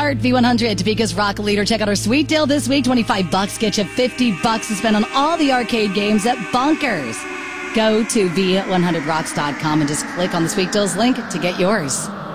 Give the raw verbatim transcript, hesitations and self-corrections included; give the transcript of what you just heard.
start. V one hundred, Topeka's rock leader. Check out our sweet deal this week. twenty-five bucks get you fifty bucks to spend on all the arcade games at Bonkers. Go to V one hundred rocks dot com and just click on the sweet deals link to get yours.